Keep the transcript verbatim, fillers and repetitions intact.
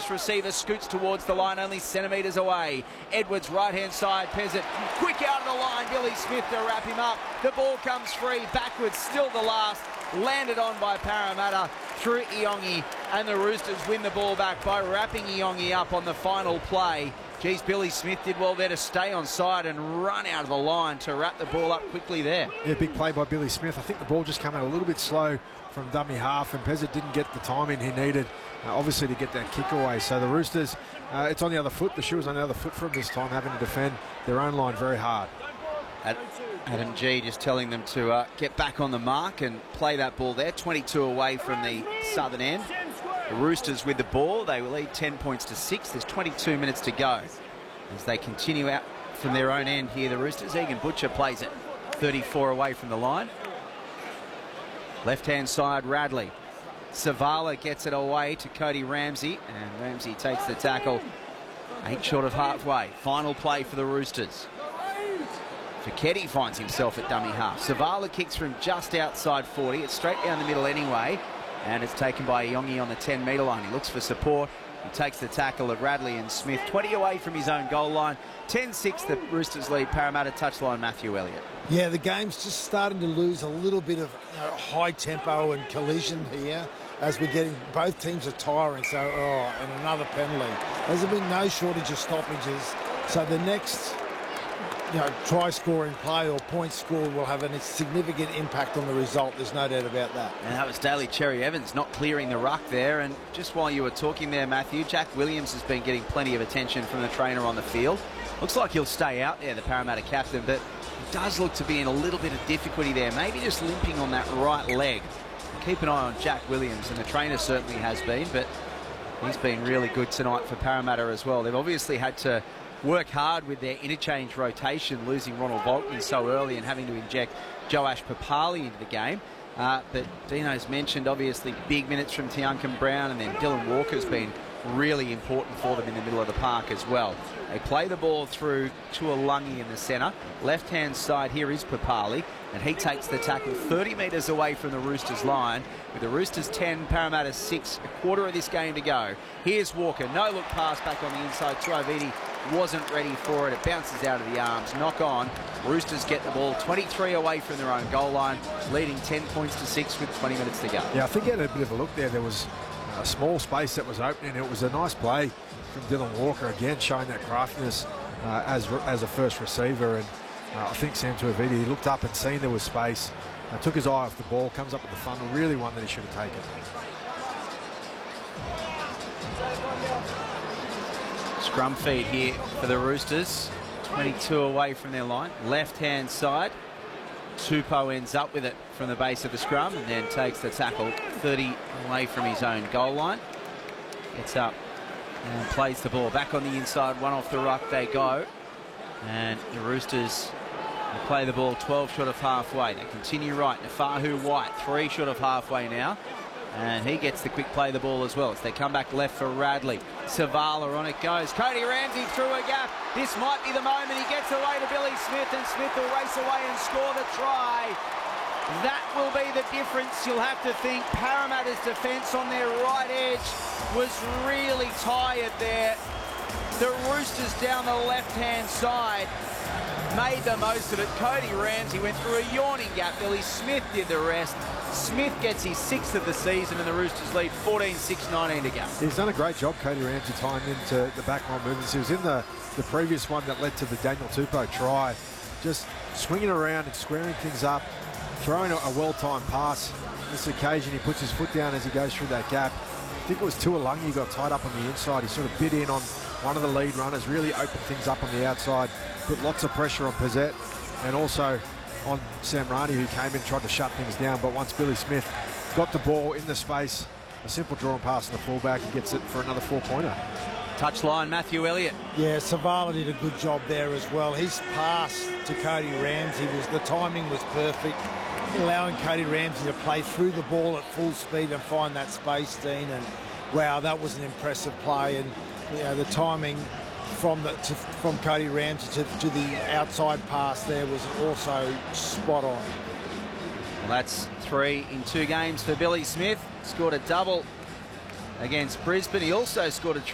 Roosters receiver scoots towards the line, only centimetres away. Edwards, right-hand side, Peasant, quick out of the line, Billy Smith to wrap him up. The ball comes free, backwards, still the last, landed on by Parramatta through Iongi, and the Roosters win the ball back by wrapping Iongi up on the final play. Geez, Billy Smith did well there to stay on side and run out of the line to wrap the ball up quickly there. Yeah, big play by Billy Smith. I think the ball just came out a little bit slow from dummy half, and Peasant didn't get the timing he needed, uh, obviously, to get that kick away. So the Roosters, uh, it's on the other foot. The shoe is on the other foot for them this time, having to defend their own line very hard. Adam G just telling them to uh, get back on the mark and play that ball there. twenty-two away from the southern end. The Roosters with the ball. They will lead ten points to six. There's twenty-two minutes to go as they continue out from their own end here. The Roosters. Egan Butcher plays it thirty-four away from the line. Left-hand side, Radley. Savala gets it away to Cody Ramsey, and Ramsey takes the tackle. Eight short of halfway. Final play for the Roosters. Fiketti finds himself at dummy half. Savala kicks from just outside forty. It's straight down the middle anyway, and it's taken by Iongi on the ten metre line. He looks for support. He takes the tackle of Radley and Smith. twenty away from his own goal line. ten six, the Roosters lead. Parramatta touchline, Matthew Elliott. Yeah, the game's just starting to lose a little bit of, you know, high tempo and collision here as we're getting, both teams are tiring. So, oh, and another penalty. There's been no shortage of stoppages. So the next, you know, try-scoring play or point scored will have a significant impact on the result. There's no doubt about that. And that was Daly Cherry Evans not clearing the ruck there. And just while you were talking there, Matthew, Jack Williams has been getting plenty of attention from the trainer on the field. Looks like he'll stay out there, the Parramatta captain, but he does look to be in a little bit of difficulty there, maybe just limping on that right leg. Keep an eye on Jack Williams, and the trainer certainly has been, but he's been really good tonight for Parramatta as well. They've obviously had to work hard with their interchange rotation, losing Ronald Volkman so early and having to inject Joash Papali into the game. Uh, but Dino's mentioned, obviously, big minutes from Tiankin Brown, and then Dylan Walker's been really important for them in the middle of the park as well. They play the ball through to Alungi in the centre. Left-hand side here is Papali, and he takes the tackle thirty metres away from the Roosters line. With the Roosters ten, Parramatta six, a quarter of this game to go. Here's Walker, no-look pass back on the inside to Ovidi. Wasn't ready for it. It bounces out of the arms. Knock on. Roosters get the ball twenty-three away from their own goal line, leading ten points to six with twenty minutes to go. Yeah, I think he had a bit of a look there. There was a small space that was opening. It was a nice play from Dylan Walker, again showing that craftiness uh, as as a first receiver. And uh, I think Sam Tuiviti, he looked up and seen there was space, uh, took his eye off the ball, comes up with the funnel, really one that he should have taken. Scrum feed here for the Roosters. twenty-two away from their line. Left-hand side. Tupou ends up with it from the base of the scrum and then takes the tackle thirty away from his own goal line. Gets up and plays the ball back on the inside. One off the ruck they go. And the Roosters play the ball twelve short of halfway. They continue right. Nafahu White, three short of halfway now. And he gets the quick play the ball as well as they come back left for Radley. Savala on it goes. Cody Ramsey through a gap. This might be the moment. He gets away to Billy Smith, and Smith will race away and score the try. That will be the difference. You'll have to think Parramatta's defence on their right edge was really tired there. The Roosters down the left-hand side made the most of it. Cody Ramsey went through a yawning gap. Billy Smith did the rest. Smith gets his sixth of the season, and the Roosters lead fourteen six, nineteen to go. He's done a great job, Cody Ramsey, tying into the backline movements. He was in the, the previous one that led to the Daniel Tupou try, just swinging around and squaring things up, throwing a, a well-timed pass. On this occasion, he puts his foot down as he goes through that gap. I think it was Tuilagi who got tied up on the inside. He sort of bit in on one of the lead runners, really opened things up on the outside, put lots of pressure on Pezzett, and also on Sam Rani, who came in and tried to shut things down. But once Billy Smith got the ball in the space, a simple draw and pass on the fullback, he gets it for another four-pointer. Touchline, Matthew Elliott. Yeah, Savala did a good job there as well. His pass to Cody Ramsey, was the timing was perfect, allowing Cody Ramsey to play through the ball at full speed and find that space, Dean. And wow, that was an impressive play. And you know, the timing from the to, from Cody Ramsey to, to the outside pass there was also spot on. Well, that's three in two games for Billy Smith. Scored a double against Brisbane. He also scored a